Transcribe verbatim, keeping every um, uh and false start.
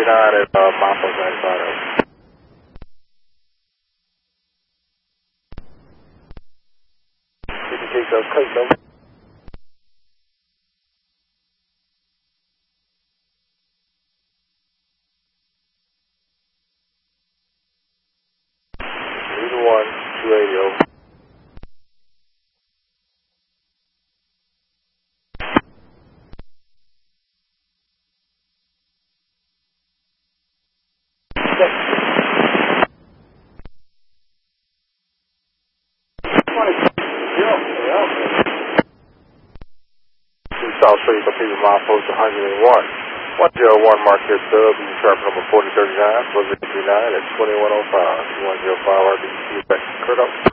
thirty-nine at uh, Milepost ninety-five. Did you take those plate number? one two eighty over. South Street, complete with Milepost one oh one. one oh one, mark your sub, sharp number forty thirty-nine, four zero three nine at twenty-one oh five. one oh five R B C, back to Curtis.